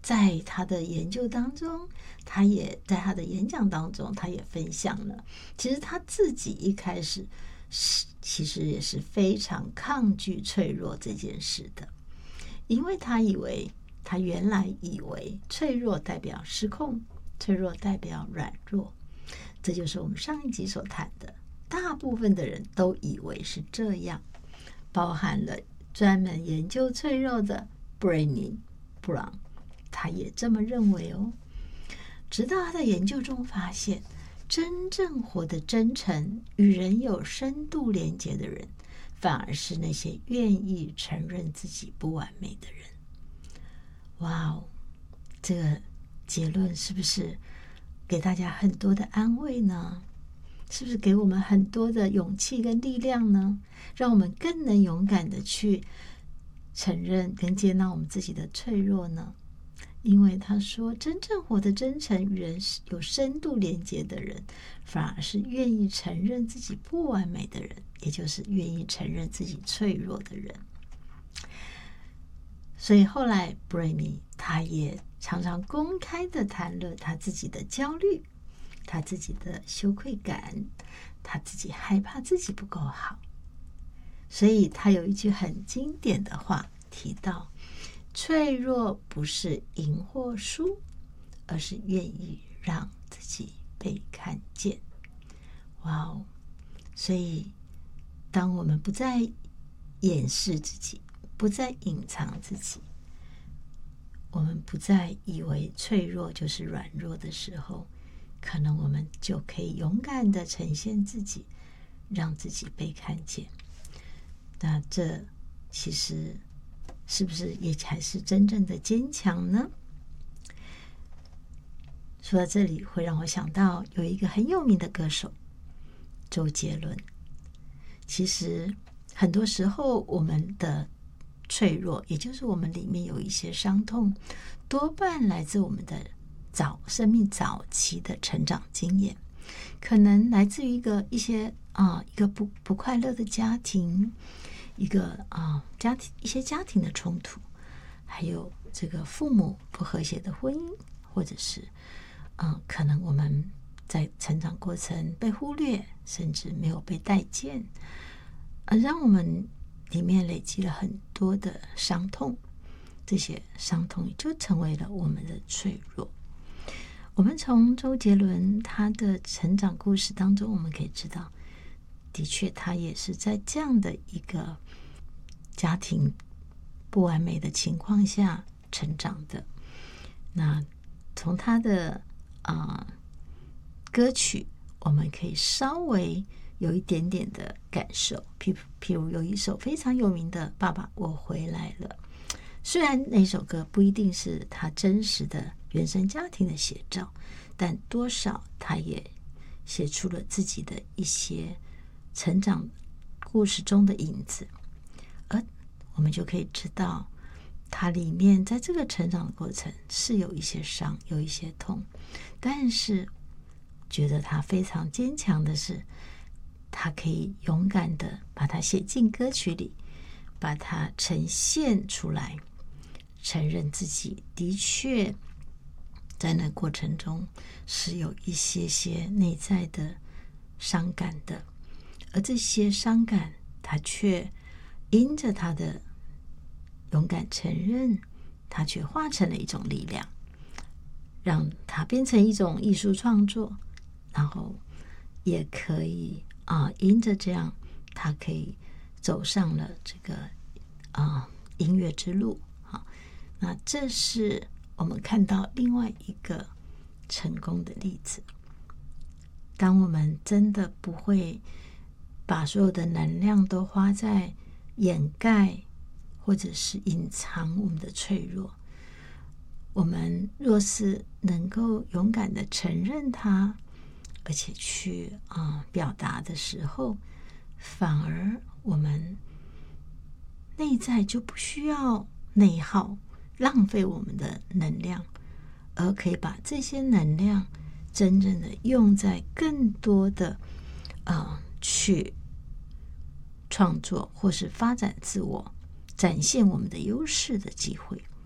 在他的研究当中，他也在他的演讲当中，他也分享了，其实他自己一开始其实也是非常抗拒脆弱这件事的，因为他原来以为脆弱代表失控，脆弱代表软弱，这就是我们上一集所谈的，大部分的人都以为是这样，包含了专门研究脆弱的 Brené Brown， 他也这么认为哦。直到他在研究中发现，真正活得真诚、与人有深度连结的人，反而是那些愿意承认自己不完美的人。哇哦，这个结论是不是给大家很多的安慰呢？是不是给我们很多的勇气跟力量呢？让我们更能勇敢的去承认跟接纳我们自己的脆弱呢？因为他说，真正活得真诚、与人有深度连结的人，反而是愿意承认自己不完美的人，也就是愿意承认自己脆弱的人。所以后来 Brené 他也常常公开的谈论他自己的焦虑，他自己的羞愧感，他自己害怕自己不够好。所以他有一句很经典的话提到，脆弱不是赢或输，而是愿意让自己被看见。哇哦！所以当我们不再掩饰自己，不再隐藏自己，我们不再以为脆弱就是软弱的时候，可能我们就可以勇敢的呈现自己，让自己被看见。那这其实是不是也才是真正的坚强呢？说到这里会让我想到有一个很有名的歌手周杰伦。其实很多时候我们的脆弱，也就是我们里面有一些伤痛，多半来自我们的生命早期的成长经验，可能来自于一些不快乐的家庭，一些家庭的冲突，还有这个父母不和谐的婚姻，或者是可能我们在成长过程被忽略，甚至没有被待见，让我们里面累积了很多的伤痛，这些伤痛就成为了我们的脆弱。我们从周杰伦他的成长故事当中，我们可以知道，的确他也是在这样的一个家庭不完美的情况下成长的。那从他的歌曲，我们可以稍微有一点点的感受，譬如有一首非常有名的《爸爸我回来了》，虽然那首歌不一定是他真实的原生家庭的写照，但多少他也写出了自己的一些成长故事中的影子，而我们就可以知道他里面在这个成长的过程是有一些伤，有一些痛，但是觉得他非常坚强的是，他可以勇敢的把它写进歌曲里，把它呈现出来，承认自己的确在那过程中是有一些内在的伤感的，而这些伤感他却因着他的勇敢承认，他却化成了一种力量，让它变成一种艺术创作，然后也可以因着这样，他可以走上了这个音乐之路。那这是我们看到另外一个成功的例子。当我们真的不会把所有的能量都花在掩盖或者是隐藏我们的脆弱，我们若是能够勇敢的承认它，而且去表达的时候，反而我们内在就不需要内耗，浪费我们的能量，而可以把这些能量真正的用在更多的去创作或是发展自我，展现我们的优势的机会。